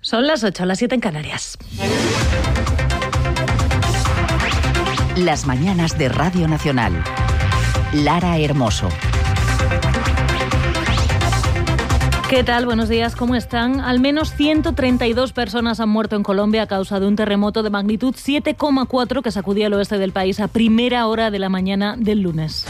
Son las 8, las 7 en Canarias. Las mañanas de Radio Nacional. Lara Hermoso. ¿Qué tal? Buenos días, ¿cómo están? Al menos 132 personas han muerto en Colombia a causa de un terremoto de magnitud 7,4 que sacudía el oeste del país a primera hora de la mañana del lunes.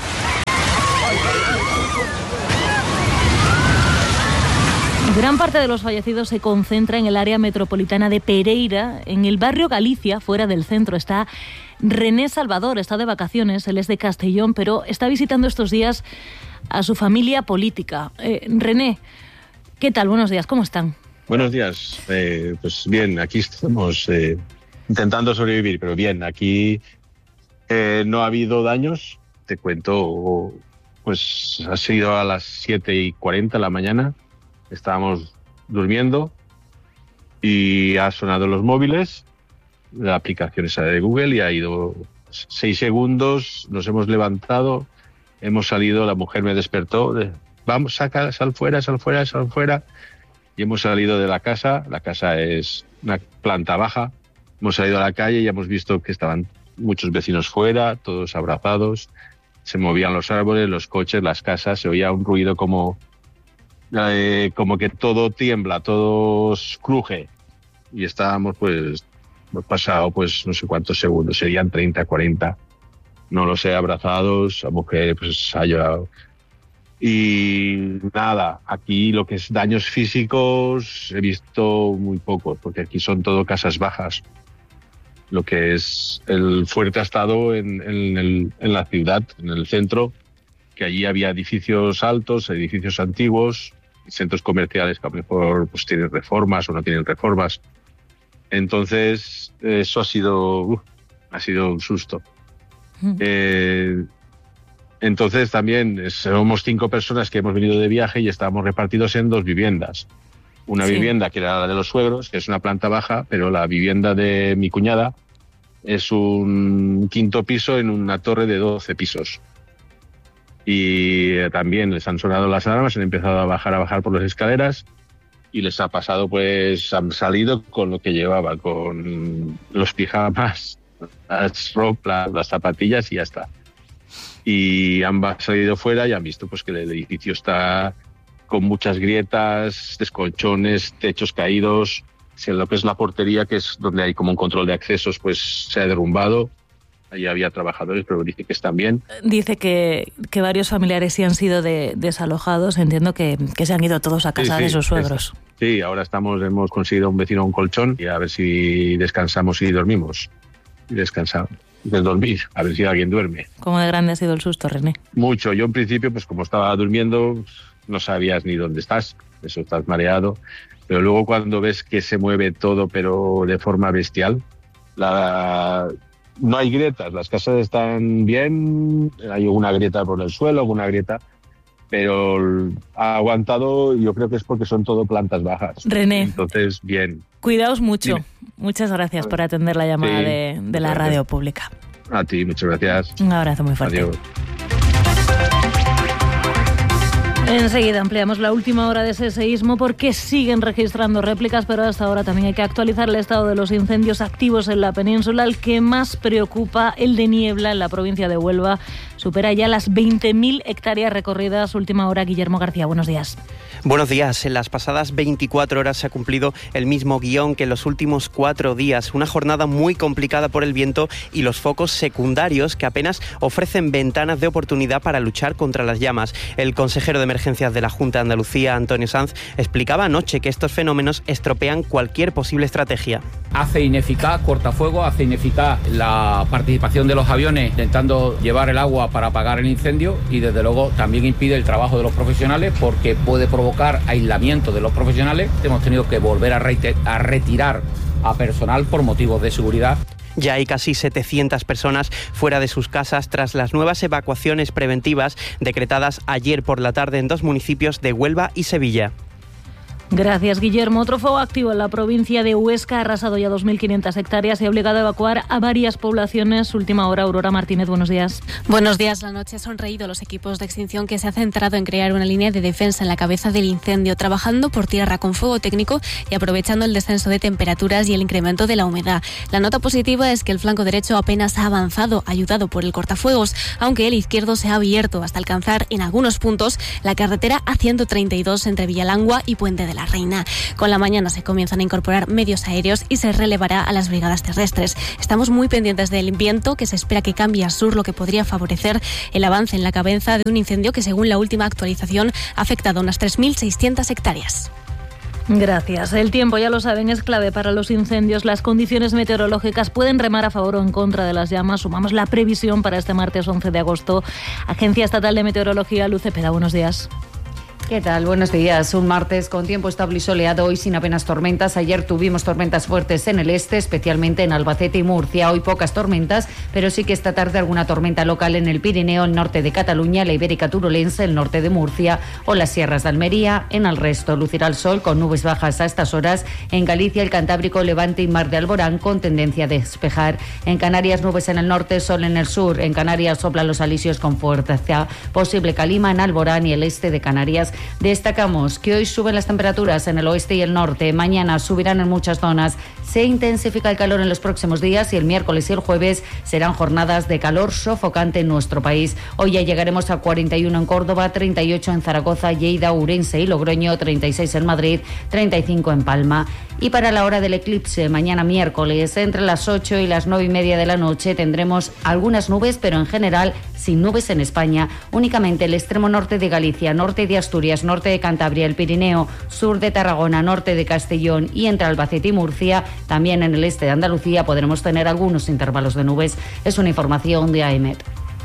Gran parte de los fallecidos se concentra en el área metropolitana de Pereira, en el barrio Galicia, fuera del centro. Está René Salvador, está de vacaciones, él es de Castellón, pero está visitando estos días a su familia política. René, ¿qué tal? Buenos días, ¿cómo están? Buenos días. Pues bien, aquí estamos intentando sobrevivir, pero bien, aquí no ha habido daños. Te cuento, pues ha sido a las 7:40 de la mañana. Estábamos durmiendo y ha sonado los móviles, la aplicación esa de Google, y ha ido 6 segundos, nos hemos levantado, hemos salido, la mujer me despertó, vamos, sal fuera, y hemos salido de la casa es una planta baja, hemos salido a la calle y hemos visto que estaban muchos vecinos fuera, todos abrazados, se movían los árboles, los coches, las casas, se oía un ruido como que todo tiembla, todo cruje, y estábamos pues pasado pues no sé cuántos segundos, serían 30, 40, no lo sé, abrazados, la mujer pues ha llorado. Y nada, aquí lo que es daños físicos he visto muy pocos, porque aquí son todo casas bajas. Lo que es el fuerte ha estado en la ciudad, en el centro, que allí había edificios altos, edificios antiguos, centros comerciales que a lo mejor pues tienen reformas o no tienen reformas. Entonces eso ha sido un susto. Entonces también somos 5 personas que hemos venido de viaje y estábamos repartidos en 2 viviendas. Una vivienda que era la de los suegros, que es una planta baja, pero la vivienda de mi cuñada es un 5º piso en una torre de 12 pisos. Y también les han sonado las alarmas, han empezado a bajar por las escaleras y les ha pasado, pues han salido con lo que llevaban, con los pijamas, las zapatillas y ya está. Y han salido fuera y han visto pues que el edificio está con muchas grietas, descolchones, techos caídos. Lo que es la portería, que es donde hay como un control de accesos, pues se ha derrumbado. Ahí había trabajadores, pero dice que están bien. Dice que varios familiares sí han sido desalojados. Entiendo que se han ido todos a casa de sus suegros. Sí, ahora hemos conseguido un vecino un colchón y a ver si descansamos y dormimos. Y descansamos. De dormir, a ver si alguien duerme. ¿Cómo de grande ha sido el susto, René? Mucho. Yo en principio, pues como estaba durmiendo, no sabías ni dónde estás. Eso, estás mareado. Pero luego cuando ves que se mueve todo, pero de forma bestial, no hay grietas, las casas están bien, hay una grieta por el suelo, alguna grieta, pero ha aguantado, y yo creo que es porque son todo plantas bajas. René, entonces, bien. Cuidaos mucho. Dime. Muchas gracias por atender la llamada de la radio pública. A ti, muchas gracias. Un abrazo muy fuerte. Adiós. Enseguida ampliamos la última hora de ese seísmo porque siguen registrando réplicas, pero hasta ahora también hay que actualizar el estado de los incendios activos en la península. El que más preocupa, el de niebla en la provincia de Huelva, supera ya las 20.000 hectáreas recorridas. Última hora, Guillermo García, buenos días. Buenos días. En las pasadas 24 horas se ha cumplido el mismo guión que en los últimos 4 días. Una jornada muy complicada por el viento y los focos secundarios que apenas ofrecen ventanas de oportunidad para luchar contra las llamas. El consejero de Emergencias de la Junta de Andalucía, Antonio Sanz, explicaba anoche que estos fenómenos estropean cualquier posible estrategia. Hace ineficaz cortafuegos, hace ineficaz la participación de los aviones intentando llevar el agua para apagar el incendio y desde luego también impide el trabajo de los profesionales porque puede provocar aislamiento de los profesionales. Hemos tenido que volver a retirar a personal por motivos de seguridad. Ya hay casi 700 personas fuera de sus casas tras las nuevas evacuaciones preventivas decretadas ayer por la tarde en 2 municipios de Huelva y Sevilla. Gracias, Guillermo. Otro fuego activo en la provincia de Huesca ha arrasado ya 2.500 hectáreas y ha obligado a evacuar a varias poblaciones. Última hora, Aurora Martínez, buenos días. Buenos días. La noche ha sonreído los equipos de extinción que se ha centrado en crear una línea de defensa en la cabeza del incendio, trabajando por tierra con fuego técnico y aprovechando el descenso de temperaturas y el incremento de la humedad. La nota positiva es que el flanco derecho apenas ha avanzado, ayudado por el cortafuegos, aunque el izquierdo se ha abierto hasta alcanzar en algunos puntos la carretera A132 entre Villalangua y Puente de la Reina. Con la mañana se comienzan a incorporar medios aéreos y se relevará a las brigadas terrestres. Estamos muy pendientes del viento, que se espera que cambie a sur, lo que podría favorecer el avance en la cabeza de un incendio que, según la última actualización, ha afectado a unas 3.600 hectáreas. Gracias. El tiempo, ya lo saben, es clave para los incendios. Las condiciones meteorológicas pueden remar a favor o en contra de las llamas. Sumamos la previsión para este martes 11 de agosto. Agencia Estatal de Meteorología, Luz Cepeda, buenos días. ¿Qué tal? Buenos días. Un martes con tiempo estable y soleado, hoy sin apenas tormentas. Ayer tuvimos tormentas fuertes en el este, especialmente en Albacete y Murcia. Hoy pocas tormentas, pero sí que esta tarde alguna tormenta local en el Pirineo, el norte de Cataluña, la Ibérica Turolense, el norte de Murcia o las sierras de Almería. En el resto lucirá el sol con nubes bajas a estas horas. En Galicia, el Cantábrico, Levante y Mar de Alborán con tendencia a despejar. En Canarias, nubes en el norte, sol en el sur. En Canarias soplan los alisios con fuerza. Posible calima en Alborán y el este de Canarias. Destacamos que hoy suben las temperaturas en el oeste y el norte, mañana subirán en muchas zonas, se intensifica el calor en los próximos días y el miércoles y el jueves serán jornadas de calor sofocante en nuestro país. Hoy ya llegaremos a 41 en Córdoba, 38 en Zaragoza, Lleida, Ourense y Logroño, 36 en Madrid, 35 en Palma. Y para la hora del eclipse, mañana miércoles, entre las 8 y las 9:30 de la noche, tendremos algunas nubes, pero en general sin nubes en España. Únicamente el extremo norte de Galicia, norte de Asturias, norte de Cantabria, el Pirineo, sur de Tarragona, norte de Castellón y entre Albacete y Murcia, también en el este de Andalucía, podremos tener algunos intervalos de nubes. Es una información de AEMET.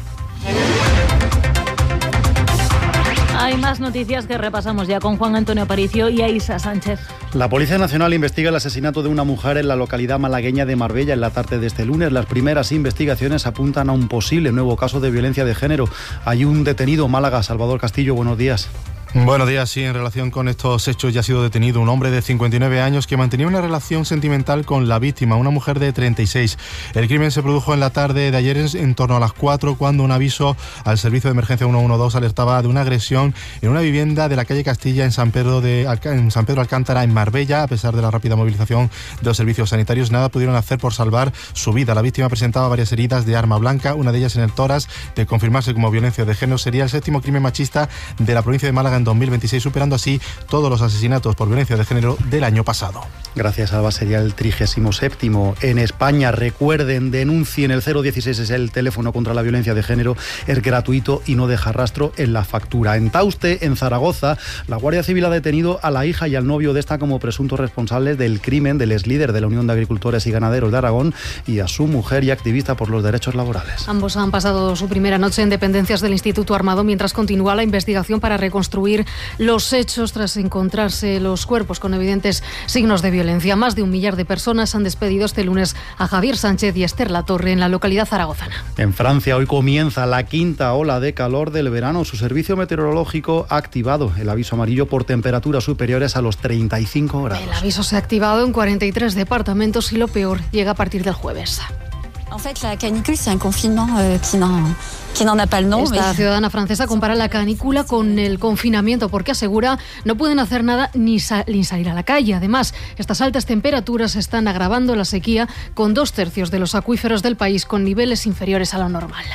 Hay más noticias que repasamos ya con Juan Antonio Aparicio y Aisa Sánchez. La Policía Nacional investiga el asesinato de una mujer en la localidad malagueña de Marbella en la tarde de este lunes. Las primeras investigaciones apuntan a un posible nuevo caso de violencia de género. Hay un detenido en Málaga. Salvador Castillo, buenos días. Buenos días. Sí, en relación con estos hechos ya ha sido detenido un hombre de 59 años que mantenía una relación sentimental con la víctima, una mujer de 36. El crimen se produjo en la tarde de ayer en torno a las 4, cuando un aviso al servicio de emergencia 112 alertaba de una agresión en una vivienda de la calle Castilla en San Pedro Alcántara, en Marbella. A pesar de la rápida movilización de los servicios sanitarios, nada pudieron hacer por salvar su vida. La víctima presentaba varias heridas de arma blanca, una de ellas en el tórax. De confirmarse como violencia de género, sería el 7º crimen machista de la provincia de Málaga en 2026, superando así todos los asesinatos por violencia de género del año pasado. Gracias, Alba. Sería el 37º en España. Recuerden, denuncien. El 016 es el teléfono contra la violencia de género. Es gratuito y no deja rastro en la factura. En Tauste, en Zaragoza, la Guardia Civil ha detenido a la hija y al novio de esta como presuntos responsables del crimen del exlíder de la Unión de Agricultores y Ganaderos de Aragón y a su mujer y activista por los derechos laborales. Ambos han pasado su primera noche en dependencias del Instituto Armado mientras continúa la investigación para reconstruir los hechos tras encontrarse los cuerpos con evidentes signos de violencia. Más de 1 millar de personas han despedido este lunes a Javier Sánchez y Esther Latorre en la localidad zaragozana. En Francia hoy comienza la 5ª ola de calor del verano. Su servicio meteorológico ha activado el aviso amarillo por temperaturas superiores a los 35 grados. El aviso se ha activado en 43 departamentos y lo peor llega a partir del jueves. En fait, la canicule, c'est un confinement qui n'en a pas le nom. Esta ciudadana francesa compara la canícula con el confinamiento porque asegura no pueden hacer nada ni salir a la calle. Además, estas altas temperaturas están agravando la sequía con 2/3 de los acuíferos del país con niveles inferiores a lo normal.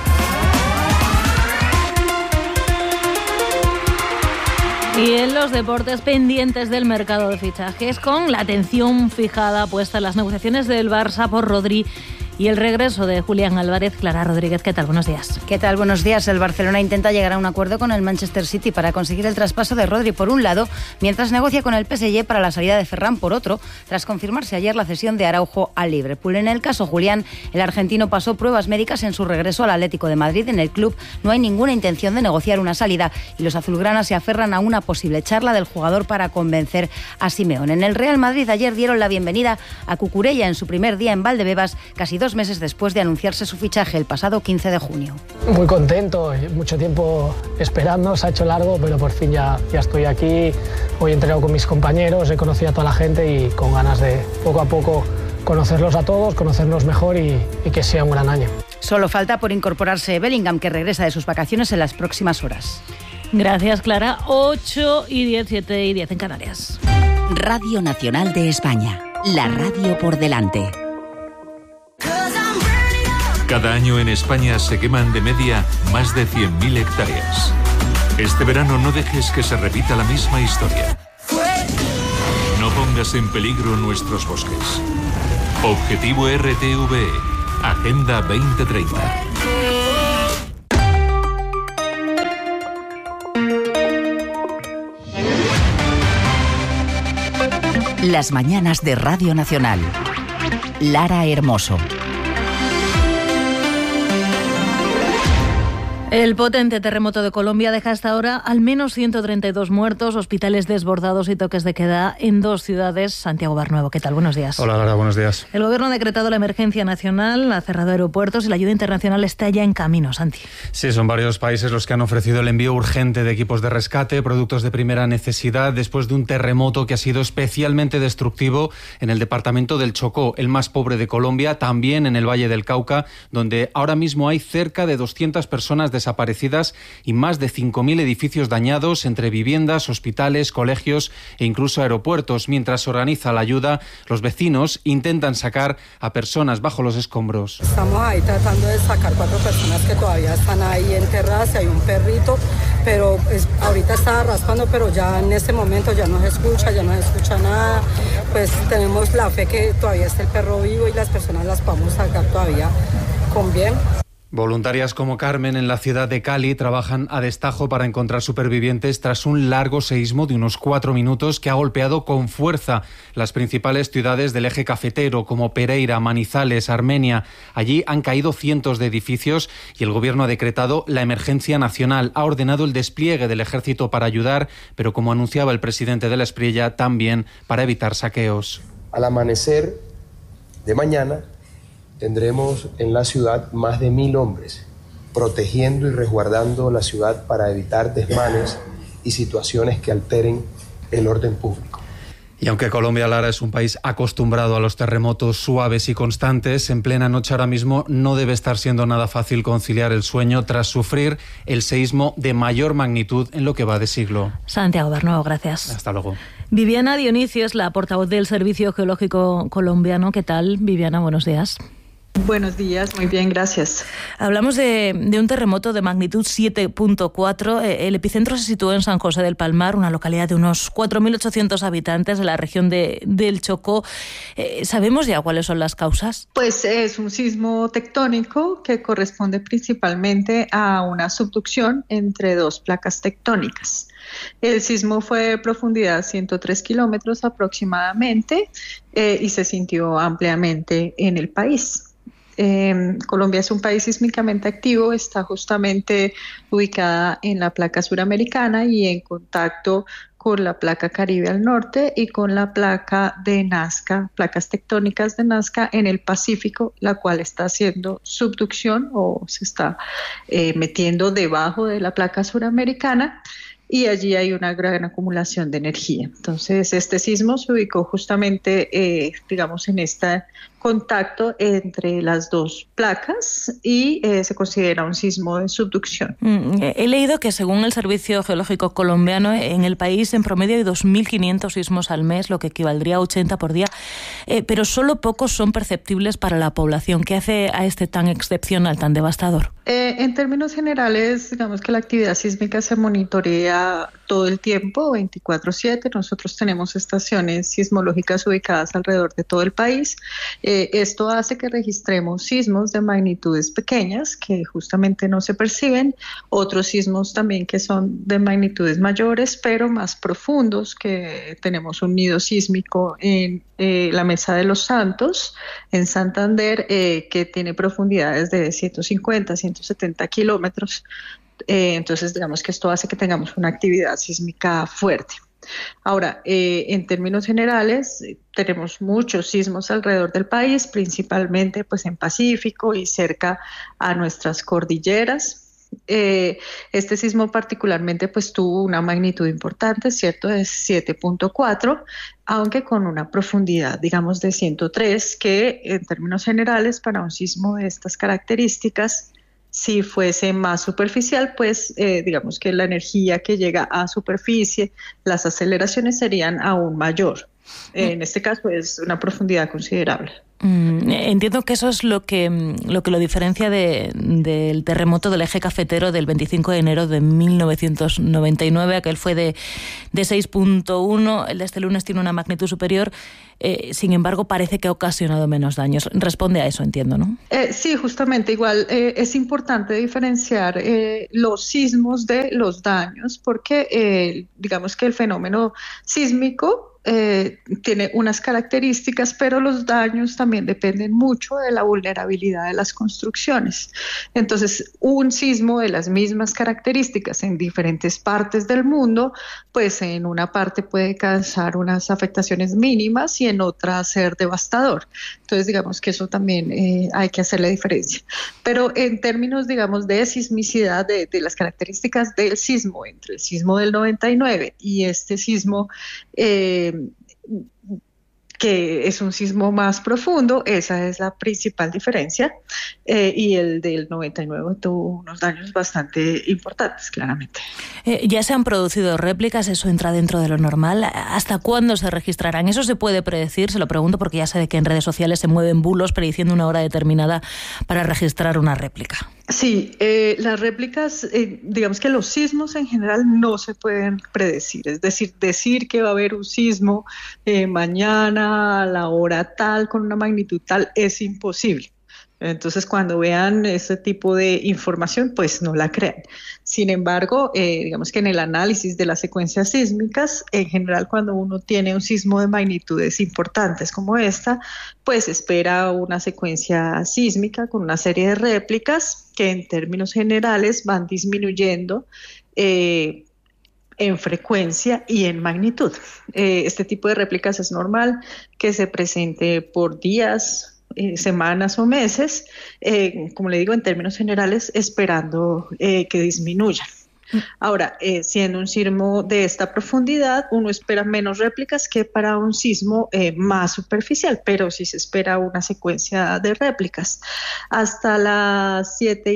Y en los deportes, pendientes del mercado de fichajes, con la atención fijada puesta en las negociaciones del Barça por Rodri y el regreso de Julián Álvarez. Clara Rodríguez, ¿qué tal? Buenos días. ¿Qué tal? Buenos días. El Barcelona intenta llegar a un acuerdo con el Manchester City para conseguir el traspaso de Rodri por un lado, mientras negocia con el PSG para la salida de Ferran por otro, tras confirmarse ayer la cesión de Araujo al Liverpool. En el caso Julián, el argentino pasó pruebas médicas en su regreso al Atlético de Madrid. En el club no hay ninguna intención de negociar una salida y los azulgranas se aferran a una posible charla del jugador para convencer a Simeone. En el Real Madrid ayer dieron la bienvenida a Cucurella en su primer día en Valdebebas, casi 2 2 meses después de anunciarse su fichaje el pasado 15 de junio. Muy contento, mucho tiempo esperando, se ha hecho largo, pero por fin ya estoy aquí. Hoy he entrenado con mis compañeros, he conocido a toda la gente y con ganas de poco a poco conocerlos a todos, conocernos mejor y que sea un gran año. Solo falta por incorporarse Bellingham, que regresa de sus vacaciones en las próximas horas. Gracias, Clara. 8:10, 7:10 en Canarias. Radio Nacional de España, la radio por delante. Cada año en España se queman de media más de 100.000 hectáreas. Este verano no dejes que se repita la misma historia. No pongas en peligro nuestros bosques. Objetivo RTVE, Agenda 2030. Las mañanas de Radio Nacional. Lara Hermoso. El potente terremoto de Colombia deja hasta ahora al menos 132 muertos, hospitales desbordados y toques de queda en 2 ciudades. Santiago Barnuevo, ¿qué tal? Buenos días. Hola, Lara, buenos días. El Gobierno ha decretado la emergencia nacional, ha cerrado aeropuertos y la ayuda internacional está ya en camino, Santi. Sí, son varios países los que han ofrecido el envío urgente de equipos de rescate, productos de primera necesidad, después de un terremoto que ha sido especialmente destructivo en el departamento del Chocó, el más pobre de Colombia, también en el Valle del Cauca, donde ahora mismo hay cerca de 200 personas desaparecidas y más de 5.000 edificios dañados entre viviendas, hospitales, colegios e incluso aeropuertos. Mientras se organiza la ayuda, los vecinos intentan sacar a personas bajo los escombros. Estamos ahí tratando de sacar 4 personas que todavía están ahí enterradas, hay un perrito, pero ahorita está raspando, pero ya en este momento ya no se escucha nada. Pues tenemos la fe que todavía está el perro vivo y las personas las podemos sacar todavía con bien. Voluntarias como Carmen en la ciudad de Cali trabajan a destajo para encontrar supervivientes tras un largo seísmo de unos 4 minutos que ha golpeado con fuerza las principales ciudades del eje cafetero como Pereira, Manizales, Armenia. Allí han caído cientos de edificios y el gobierno ha decretado la emergencia nacional. Ha ordenado el despliegue del ejército para ayudar, pero como anunciaba el presidente de la Espriella, también para evitar saqueos. Al amanecer de mañana tendremos en la ciudad más de 1.000 hombres protegiendo y resguardando la ciudad para evitar desmanes y situaciones que alteren el orden público. Y aunque Colombia, Lara, es un país acostumbrado a los terremotos suaves y constantes, en plena noche ahora mismo no debe estar siendo nada fácil conciliar el sueño tras sufrir el seísmo de mayor magnitud en lo que va de siglo. Santiago Barnuevo, gracias. Hasta luego. Viviana Dionisio es la portavoz del Servicio Geológico Colombiano. ¿Qué tal, Viviana? Buenos días. Buenos días, muy bien, gracias. Hablamos de un terremoto de magnitud 7.4. El epicentro se situó en San José del Palmar, una localidad de unos 4.800 habitantes de la región del Chocó. ¿Sabemos ya cuáles son las causas? Pues es un sismo tectónico que corresponde principalmente a una subducción entre 2 placas tectónicas. El sismo fue de profundidad 103 kilómetros aproximadamente y se sintió ampliamente en el país. Colombia es un país sísmicamente activo, está justamente ubicada en la placa suramericana y en contacto con la placa Caribe al norte y con la placa de Nazca, placas tectónicas de Nazca en el Pacífico, la cual está haciendo subducción o se está metiendo debajo de la placa suramericana. Y allí hay una gran acumulación de energía. Entonces, este sismo se ubicó justamente, en este contacto entre las 2 placas y se considera un sismo de subducción. He leído que según el Servicio Geológico Colombiano, en el país en promedio hay 2.500 sismos al mes, lo que equivaldría a 80 por día, pero solo pocos son perceptibles para la población. ¿Qué hace a este tan excepcional, tan devastador? En términos generales, digamos que la actividad sísmica se monitorea todo el tiempo, 24/7. Nosotros tenemos estaciones sismológicas ubicadas alrededor de todo el país. Esto hace que registremos sismos de magnitudes pequeñas que justamente no se perciben, otros sismos también que son de magnitudes mayores pero más profundos, que tenemos un nido sísmico en la Mesa de los Santos, en Santander, que tiene profundidades de 150, 170 kilómetros. Entonces, digamos que esto hace que tengamos una actividad sísmica fuerte. Ahora, en términos generales, tenemos muchos sismos alrededor del país, principalmente pues en Pacífico y cerca a nuestras cordilleras. Este sismo particularmente pues tuvo una magnitud importante, ¿cierto? De 7.4, aunque con una profundidad, digamos, de 103, que en términos generales para un sismo de estas características, si fuese más superficial, pues digamos que la energía que llega a superficie, las aceleraciones serían aún mayor. En este caso es una profundidad considerable. Entiendo que eso es lo que lo diferencia del terremoto del eje cafetero del 25 de enero de 1999, aquel fue de 6.1, el de este lunes tiene una magnitud superior, sin embargo parece que ha ocasionado menos daños. Responde a eso, entiendo, ¿no? Sí, justamente, igual es importante diferenciar los sismos de los daños, porque digamos que el fenómeno sísmico tiene unas características, pero los daños también dependen mucho de la vulnerabilidad de las construcciones. Entonces, un sismo de las mismas características en diferentes partes del mundo, pues en una parte puede causar unas afectaciones mínimas y en otra ser devastador. Entonces, digamos que eso también hay que hacer la diferencia. Pero en términos, digamos, de sismicidad, de las características del sismo, entre el sismo del 99 y este sismo, que es un sismo más profundo, esa es la principal diferencia, y el del 99 tuvo unos daños bastante importantes, claramente. Ya se han producido réplicas, eso entra dentro de lo normal. ¿Hasta cuándo se registrarán? ¿Eso se puede predecir? Se lo pregunto porque ya sé que en redes sociales se mueven bulos prediciendo una hora determinada para registrar una réplica. Sí, las réplicas, digamos que los sismos en general no se pueden predecir, es decir que va a haber un sismo mañana a la hora tal, con una magnitud tal, es imposible. Entonces, cuando vean ese tipo de información, pues no la crean. Sin embargo, digamos que en el análisis de las secuencias sísmicas, en general, cuando uno tiene un sismo de magnitudes importantes como esta, pues espera una secuencia sísmica con una serie de réplicas que en términos generales van disminuyendo en frecuencia y en magnitud. Este tipo de réplicas es normal que se presente por días, semanas o meses, como le digo, en términos generales, esperando que disminuyan. Ahora, siendo un sismo de esta profundidad, uno espera menos réplicas que para un sismo más superficial, pero sí se espera una secuencia de réplicas. Hasta las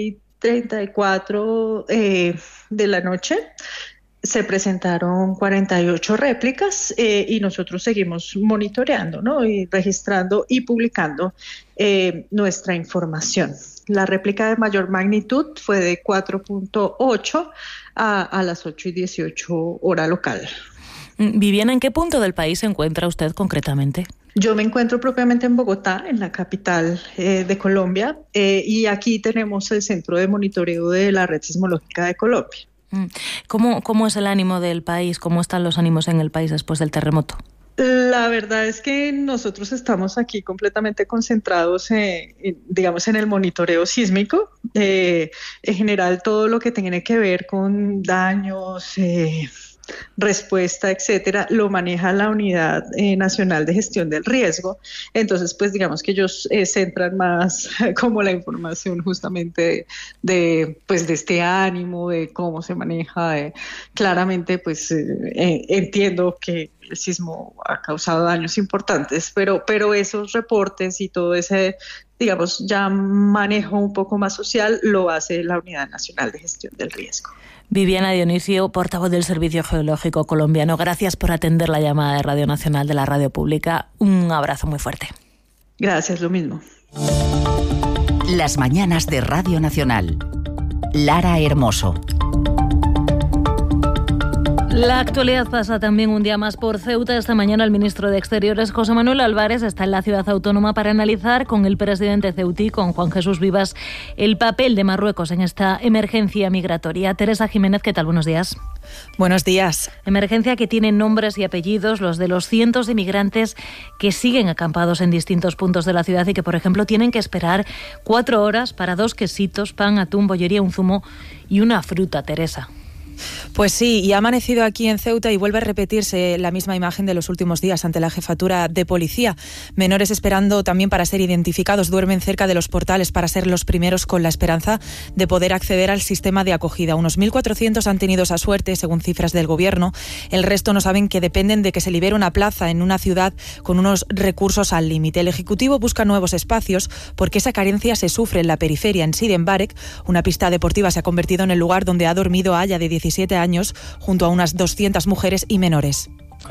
7:34 de la noche, se presentaron 48 réplicas y nosotros seguimos monitoreando, ¿no? Y registrando y publicando nuestra información. La réplica de mayor magnitud fue de 4.8 a las 8:18 hora local. Viviana, ¿en qué punto del país se encuentra usted concretamente? Yo me encuentro propiamente en Bogotá, en la capital de Colombia, y aquí tenemos el centro de monitoreo de la Red Sismológica de Colombia. ¿Cómo es el ánimo del país? ¿Cómo están los ánimos en el país después del terremoto? La verdad es que nosotros estamos aquí completamente concentrados digamos, en el monitoreo sísmico. En general, todo lo que tiene que ver con daños, respuesta, etcétera, lo maneja la Unidad Nacional de Gestión del Riesgo. Entonces, pues digamos que ellos centran más como la información justamente de este ánimo, de cómo se maneja. Claramente, pues entiendo que el sismo ha causado daños importantes, pero esos reportes y todo ese, digamos, ya manejo un poco más social lo hace la Unidad Nacional de Gestión del Riesgo. Viviana Dionisio, portavoz del Servicio Geológico Colombiano, gracias por atender la llamada de Radio Nacional de la Radio Pública. Un abrazo muy fuerte. Gracias, lo mismo. Las mañanas de Radio Nacional. Lara Hermoso. La actualidad pasa también un día más por Ceuta. Esta mañana el ministro de Exteriores, José Manuel Álvarez, está en la ciudad autónoma para analizar con el presidente ceutí, con Juan Jesús Vivas, el papel de Marruecos en esta emergencia migratoria. Teresa Jiménez, ¿qué tal? Buenos días. Buenos días. Emergencia que tiene nombres y apellidos, los de los cientos de migrantes que siguen acampados en distintos puntos de la ciudad y que, por ejemplo, tienen que esperar 4 horas para 2 quesitos, pan, atún, bollería, un zumo y una fruta, Teresa. Pues sí, y ha amanecido aquí en Ceuta y vuelve a repetirse la misma imagen de los últimos días ante la jefatura de policía. Menores esperando también para ser identificados duermen cerca de los portales para ser los primeros con la esperanza de poder acceder al sistema de acogida. Unos 1.400 han tenido esa suerte, según cifras del Gobierno. El resto no saben que dependen de que se libere una plaza en una ciudad con unos recursos al límite. El Ejecutivo busca nuevos espacios porque esa carencia se sufre en la periferia. En Sidi Mbarek, una pista deportiva se ha convertido en el lugar donde ha dormido Aya, de 17 años, junto a unas 200 mujeres y menores.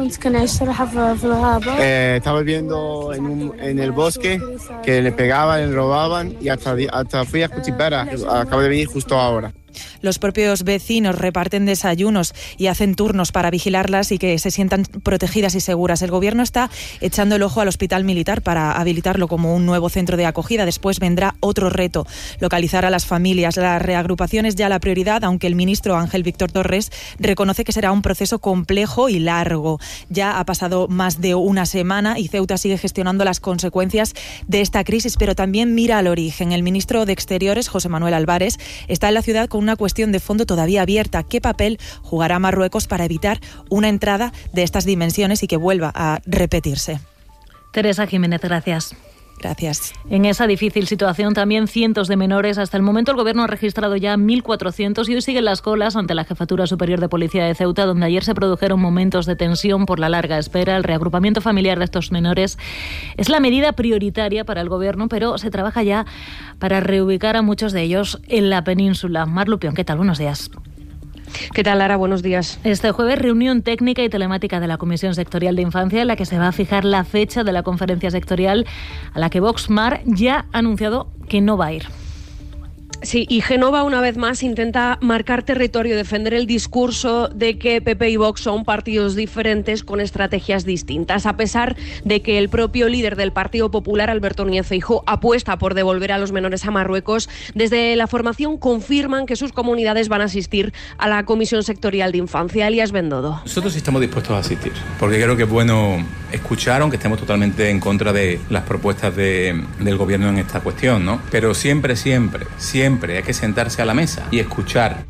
Estaba viviendo en el bosque que le pegaban, le robaban y hasta fui a Cuchipara. Acabo de venir justo ahora. Los propios vecinos reparten desayunos y hacen turnos para vigilarlas y que se sientan protegidas y seguras. El Gobierno está echando el ojo al hospital militar para habilitarlo como un nuevo centro de acogida. Después vendrá otro reto, localizar a las familias. La reagrupación es ya la prioridad, aunque el ministro Ángel Víctor Torres reconoce que será un proceso complejo y largo. Ya ha pasado más de una semana y Ceuta sigue gestionando las consecuencias de esta crisis, pero también mira al origen. El ministro de Exteriores, José Manuel Álvarez, está en la ciudad con una cuestión de fondo todavía abierta. ¿Qué papel jugará Marruecos para evitar una entrada de estas dimensiones y que vuelva a repetirse? Teresa Jiménez, gracias. Gracias. En esa difícil situación también cientos de menores. Hasta el momento el Gobierno ha registrado ya 1.400 y hoy siguen las colas ante la Jefatura Superior de Policía de Ceuta, donde ayer se produjeron momentos de tensión por la larga espera. El reagrupamiento familiar de estos menores es la medida prioritaria para el Gobierno, pero se trabaja ya para reubicar a muchos de ellos en la península. Mar Lupión, ¿qué tal? Buenos días. ¿Qué tal, Lara? Buenos días. Este jueves, reunión técnica y telemática de la Comisión Sectorial de Infancia, en la que se va a fijar la fecha de la conferencia sectorial, a la que Vox Mar ya ha anunciado que no va a ir. Sí, y Génova una vez más intenta marcar territorio, defender el discurso de que PP y Vox son partidos diferentes con estrategias distintas, a pesar de que el propio líder del Partido Popular, Alberto Núñez Feijóo, apuesta por devolver a los menores a Marruecos. Desde la formación confirman que sus comunidades van a asistir a la Comisión Sectorial de Infancia. Elías Bendodo. Nosotros estamos dispuestos a asistir, porque creo que es bueno escuchar, aunque estemos totalmente en contra de las propuestas del Gobierno en esta cuestión, ¿no? Pero siempre hay que sentarse a la mesa y escuchar.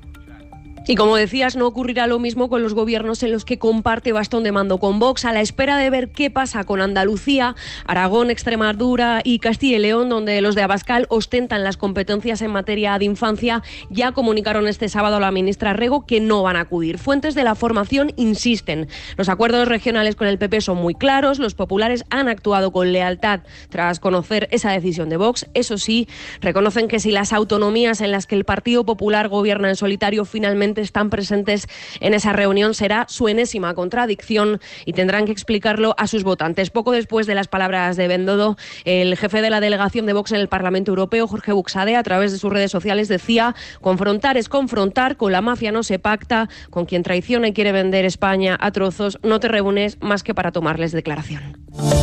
Y como decías, no ocurrirá lo mismo con los gobiernos en los que comparte bastón de mando con Vox, a la espera de ver qué pasa con Andalucía, Aragón, Extremadura y Castilla y León, donde los de Abascal ostentan las competencias en materia de infancia. Ya comunicaron este sábado a la ministra Rego que no van a acudir. Fuentes de la formación insisten. Los acuerdos regionales con el PP son muy claros. Los populares han actuado con lealtad tras conocer esa decisión de Vox. Eso sí, reconocen que si las autonomías en las que el Partido Popular gobierna en solitario finalmente están presentes en esa reunión, será su enésima contradicción y tendrán que explicarlo a sus votantes. Poco después de las palabras de Bendodo, el jefe de la delegación de Vox en el Parlamento Europeo, Jorge Buxade, a través de sus redes sociales decía: confrontar es confrontar, con la mafia no se pacta, con quien traiciona y quiere vender España a trozos no te reúnes más que para tomarles declaración.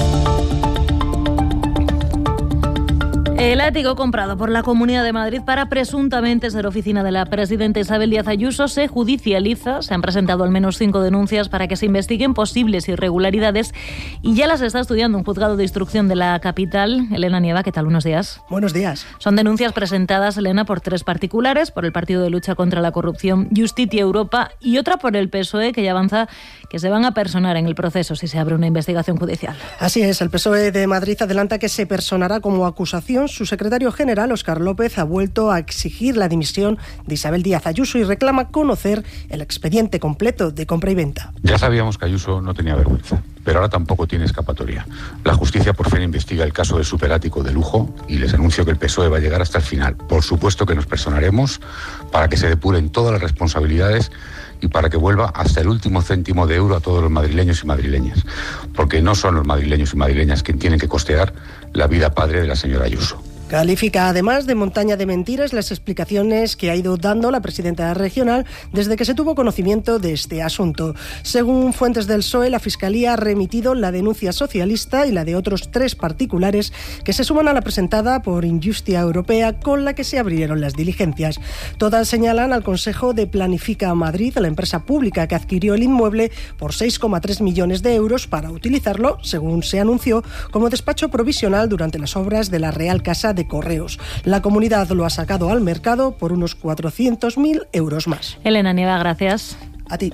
El ático comprado por la Comunidad de Madrid para presuntamente ser oficina de la presidenta Isabel Díaz Ayuso se judicializa. Se han presentado al menos 5 denuncias para que se investiguen posibles irregularidades y ya las está estudiando un juzgado de instrucción de la capital. Elena Nieva, ¿qué tal? Buenos días. Buenos días. Son denuncias presentadas, Elena, por 3 particulares, por el Partido de Lucha contra la Corrupción Justitia Europa y otra por el PSOE, que ya avanza que se van a personar en el proceso si se abre una investigación judicial. Así es, el PSOE de Madrid adelanta que se personará como acusación. Su secretario general, Óscar López, ha vuelto a exigir la dimisión de Isabel Díaz Ayuso y reclama conocer el expediente completo de compra y venta. Ya sabíamos que Ayuso no tenía vergüenza, pero ahora tampoco tiene escapatoria. La justicia por fin investiga el caso del superático de lujo y les anuncio que el PSOE va a llegar hasta el final. Por supuesto que nos personaremos para que se depuren todas las responsabilidades y para que vuelva hasta el último céntimo de euro a todos los madrileños y madrileñas, porque no son los madrileños y madrileñas quienes tienen que costear la vida padre de la señora Ayuso. Califica además de montaña de mentiras las explicaciones que ha ido dando la presidenta regional desde que se tuvo conocimiento de este asunto. Según fuentes del PSOE, la Fiscalía ha remitido la denuncia socialista y la de otros 3 particulares que se suman a la presentada por Justitia Europea, con la que se abrieron las diligencias. Todas señalan al Consejo de Planifica Madrid, la empresa pública que adquirió el inmueble por 6,3 millones de euros para utilizarlo, según se anunció, como despacho provisional durante las obras de la Real Casa de de Correos. La comunidad lo ha sacado al mercado por unos 400.000 euros más. Elena Nieva, gracias. A ti.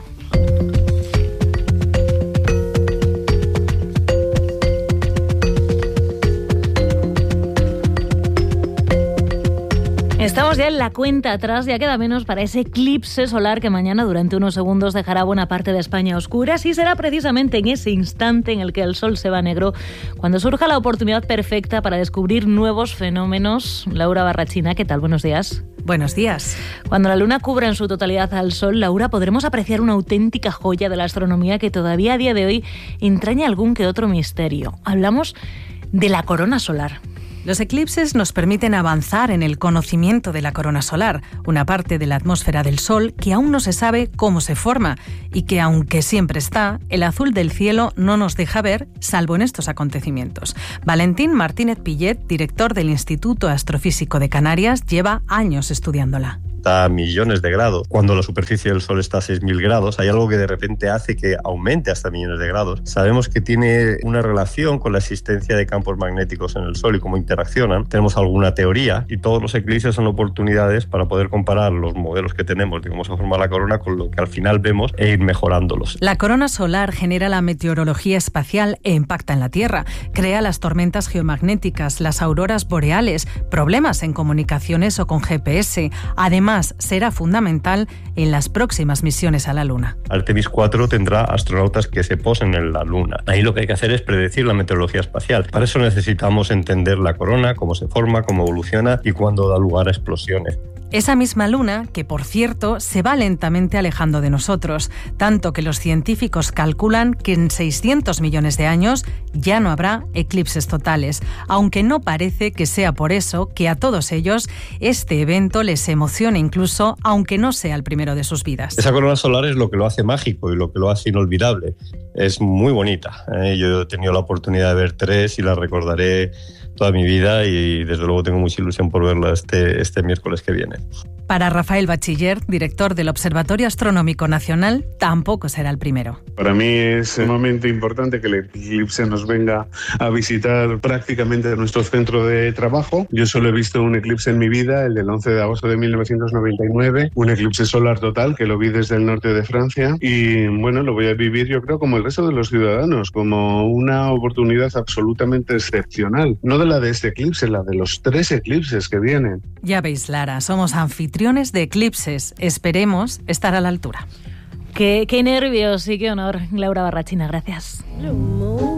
Estamos ya en la cuenta atrás, ya queda menos para ese eclipse solar que mañana durante unos segundos dejará buena parte de España a oscuras, y será precisamente en ese instante en el que el sol se va negro cuando surja la oportunidad perfecta para descubrir nuevos fenómenos. Laura Barrachina, ¿qué tal? Buenos días. Buenos días. Cuando la luna cubra en su totalidad al sol, Laura, podremos apreciar una auténtica joya de la astronomía que todavía a día de hoy entraña algún que otro misterio. Hablamos de la corona solar. Los eclipses nos permiten avanzar en el conocimiento de la corona solar, una parte de la atmósfera del Sol que aún no se sabe cómo se forma y que, aunque siempre está, el azul del cielo no nos deja ver, salvo en estos acontecimientos. Valentín Martínez Pillet, director del Instituto Astrofísico de Canarias, lleva años estudiándola. A millones de grados. Cuando la superficie del Sol está a 6.000 grados, hay algo que de repente hace que aumente hasta millones de grados. Sabemos que tiene una relación con la existencia de campos magnéticos en el Sol y cómo interaccionan. Tenemos alguna teoría y todos los eclipses son oportunidades para poder comparar los modelos que tenemos de cómo se forma la corona con lo que al final vemos e ir mejorándolos. La corona solar genera la meteorología espacial e impacta en la Tierra. Crea las tormentas geomagnéticas, las auroras boreales, problemas en comunicaciones o con GPS. Además, será fundamental en las próximas misiones a la Luna. Artemis 4 tendrá astronautas que se posen en la Luna. Ahí lo que hay que hacer es predecir la meteorología espacial. Para eso necesitamos entender la corona, cómo se forma, cómo evoluciona y cuándo da lugar a explosiones. Esa misma luna, que por cierto se va lentamente alejando de nosotros, tanto que los científicos calculan que en 600 millones de años ya no habrá eclipses totales, aunque no parece que sea por eso que a todos ellos este evento les emociona incluso, aunque no sea el primero de sus vidas. Esa corona solar es lo que lo hace mágico y lo que lo hace inolvidable. Es muy bonita. Yo he tenido la oportunidad de ver 3 y la recordaré toda mi vida y desde luego tengo mucha ilusión por verla este miércoles que viene. Para Rafael Bachiller, director del Observatorio Astronómico Nacional, tampoco será el primero. Para mí es sumamente importante que el eclipse nos venga a visitar prácticamente a nuestro centro de trabajo. Yo solo he visto un eclipse en mi vida, el del 11 de agosto de 1999, un eclipse solar total que lo vi desde el norte de Francia y bueno, lo voy a vivir yo creo como el resto de los ciudadanos, como una oportunidad absolutamente excepcional. No de la de este eclipse, la de los 3 eclipses que vienen. Ya veis, Lara, somos anfitriones de eclipses. Esperemos estar a la altura. Qué nervios y qué honor. Laura Barrachina, gracias.